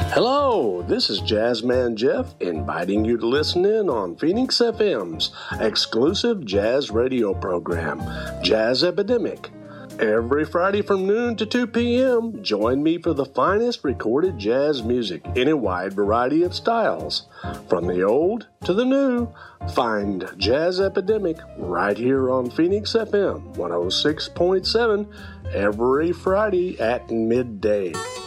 Hello, this is Jazzman Jeff, inviting you to listen in on Phoenix FM's exclusive jazz radio program, Jazz Epidemic. Every Friday from noon to 2 p.m., join me for the finest recorded jazz music in a wide variety of styles. From the old to the new, find Jazz Epidemic right here on Phoenix FM 106.7 every Friday at midday.